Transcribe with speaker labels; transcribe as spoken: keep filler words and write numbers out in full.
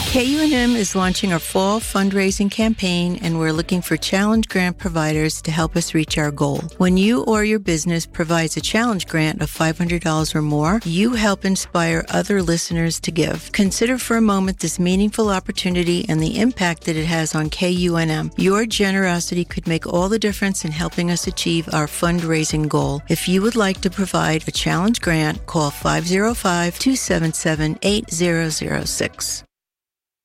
Speaker 1: K U N M is launching our fall fundraising campaign, and we're looking for challenge grant providers to help us reach our goal. When you or your business provides a challenge grant of five hundred dollars or more, you help inspire other listeners to give. Consider for a moment this meaningful opportunity and the impact that it has on K U N M. Your generosity could make all the difference in helping us achieve our fundraising goal. If you would like to provide a challenge grant, call five oh five, two seven seven, eight zero zero six.